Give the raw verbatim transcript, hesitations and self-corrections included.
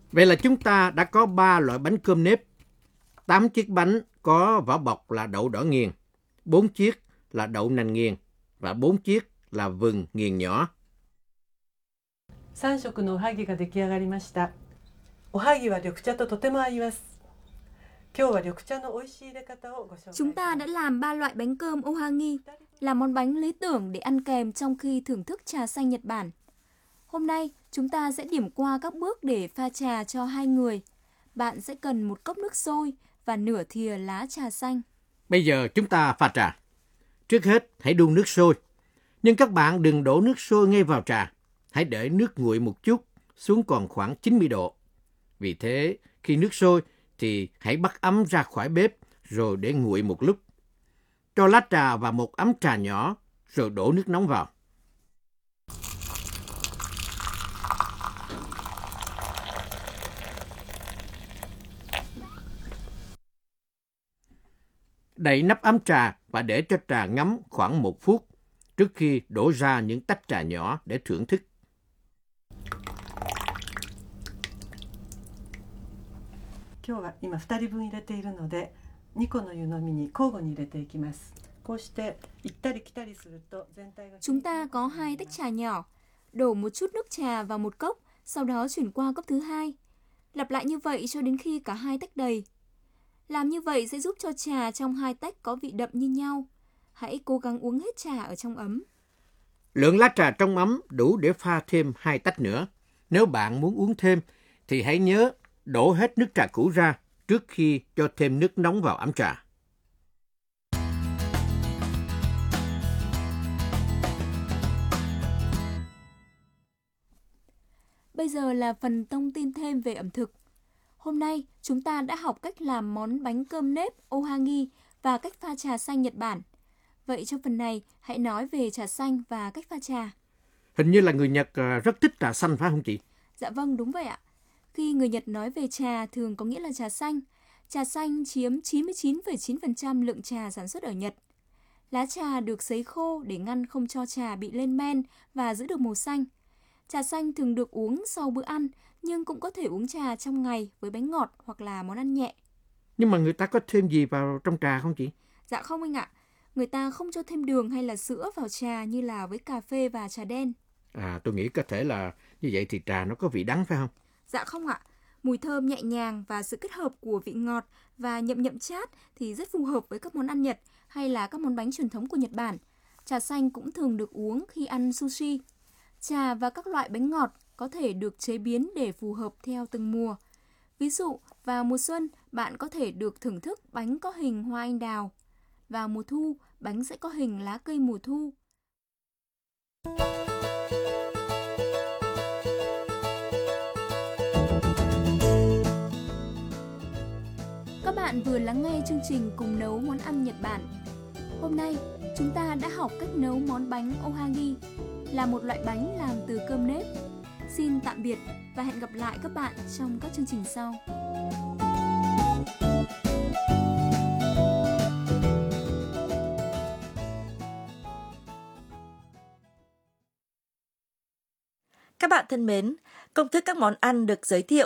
Vậy là chúng ta đã có ba loại bánh cơm nếp, tám chiếc bánh có vỏ bọc là đậu đỏ nghiền, bốn chiếc là đậu nành nghiền và bốn chiếc là vừng nghiền nhỏ. さん色のおはぎが出来上がりました。おはぎは緑茶ととても合います。今日は緑茶の美味しい入れ方をご紹介します。 Chúng ta đã làm ba loại bánh cơm ohagi, là món bánh lý tưởng để ăn kèm trong khi thưởng thức trà xanh Nhật Bản. Hôm nay, chúng ta sẽ điểm qua các bước để pha trà cho hai người. Bạn sẽ cần một cốc nước sôi và nửa thìa lá trà xanh. Bây giờ chúng ta pha trà. Trước hết, hãy đun nước sôi. Nhưng các bạn đừng đổ nước sôi ngay vào trà. Hãy để nước nguội một chút, xuống còn khoảng chín mươi độ. Vì thế, khi nước sôi thì hãy bắt ấm ra khỏi bếp rồi để nguội một lúc. Cho lá trà vào một ấm trà nhỏ rồi đổ nước nóng vào. Đậy nắp ấm trà và để cho trà ngấm khoảng một phút trước khi đổ ra những tách trà nhỏ để thưởng thức. 今日は今ふたりぶん入れているので、にこの湯飲みに交互に入れていきます。こうして行ったり来たりすると全体が Chúng ta có hai tách trà nhỏ, đổ một chút nước trà vào một cốc, sau đó chuyển qua cốc thứ hai. Lặp lại như vậy cho đến khi cả hai tách đầy. Làm như vậy sẽ giúp cho trà trong hai tách có vị đậm như nhau. Hãy cố gắng uống hết trà ở trong ấm. Lượng lá trà trong ấm đủ để pha thêm hai tách nữa. Nếu bạn muốn uống thêm thì hãy nhớ đổ hết nước trà cũ ra trước khi cho thêm nước nóng vào ấm trà. Bây giờ là phần thông tin thêm về ẩm thực. Hôm nay, chúng ta đã học cách làm món bánh cơm nếp ohagi và cách pha trà xanh Nhật Bản. Vậy trong phần này, hãy nói về trà xanh và cách pha trà. Hình như là người Nhật rất thích trà xanh phải không chị? Dạ vâng, đúng vậy ạ. Khi người Nhật nói về trà thường có nghĩa là trà xanh. Trà xanh chiếm chín mươi chín phẩy chín phần trăm lượng trà sản xuất ở Nhật. Lá trà được sấy khô để ngăn không cho trà bị lên men và giữ được màu xanh. Trà xanh thường được uống sau bữa ăn, nhưng cũng có thể uống trà trong ngày với bánh ngọt hoặc là món ăn nhẹ. Nhưng mà người ta có thêm gì vào trong trà không chị? Dạ không anh ạ. Người ta không cho thêm đường hay là sữa vào trà như là với cà phê và trà đen. À, tôi nghĩ có thể là như vậy thì trà nó có vị đắng phải không? Dạ không ạ. Mùi thơm nhẹ nhàng và sự kết hợp của vị ngọt và nhậm nhậm chát thì rất phù hợp với các món ăn Nhật hay là các món bánh truyền thống của Nhật Bản. Trà xanh cũng thường được uống khi ăn sushi. Trà và các loại bánh ngọt có thể được chế biến để phù hợp theo từng mùa. Ví dụ, vào mùa xuân, bạn có thể được thưởng thức bánh có hình hoa anh đào. Vào mùa thu, bánh sẽ có hình lá cây mùa thu. Các bạn vừa lắng nghe chương trình Cùng nấu món ăn Nhật Bản. Hôm nay, chúng ta đã học cách nấu món bánh ohagi, là một loại bánh làm từ cơm nếp. Xin tạm biệt và hẹn gặp lại các bạn trong các chương trình sau. Các bạn thân mến, công thức các món ăn được giới thiệu